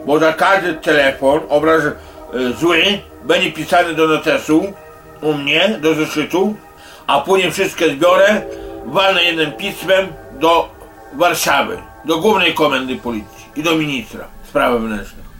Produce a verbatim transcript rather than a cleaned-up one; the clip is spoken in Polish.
bo za każdy telefon, obraz y, zły, będzie pisany do notesu, u mnie, do zeszytu, a później wszystkie zbiorę, walnę jednym pismem do Warszawy, do Głównej Komendy Policji i do ministra spraw wewnętrznych.